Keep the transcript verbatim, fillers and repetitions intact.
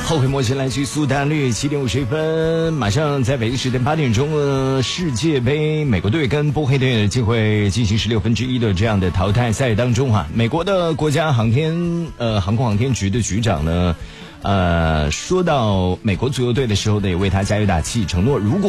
后悔莫及来自苏打绿七点五十分，马上在北京时间八点钟的世界杯，美国队跟波黑队就会进行十六分之一的这样的淘汰赛当中哈、啊。美国的国家航天呃航空航天局的局长呢，呃说到美国足球队的时候呢，也为他加油打气，承诺如果